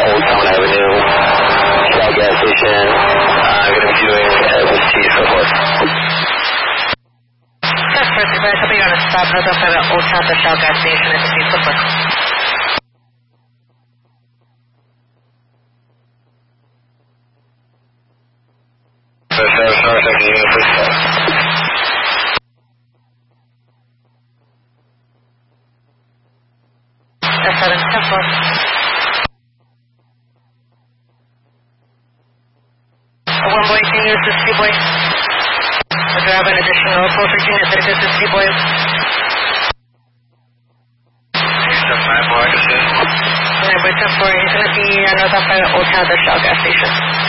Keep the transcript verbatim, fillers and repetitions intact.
Old Town Avenue, Shell gas station. I'm going to be doing S S T so forth. That's perfect. Guys, I'll be on a stop. Hold up at Old Town to Shell gas station. S S T so forth. S seven, ten four. One boy, can you assist two boy? We'll grab an additional four fifteen unit that is assist two boy. nine boy, nine boy, ten four. He's going to be uh, north off by Old Town to Shell gas station.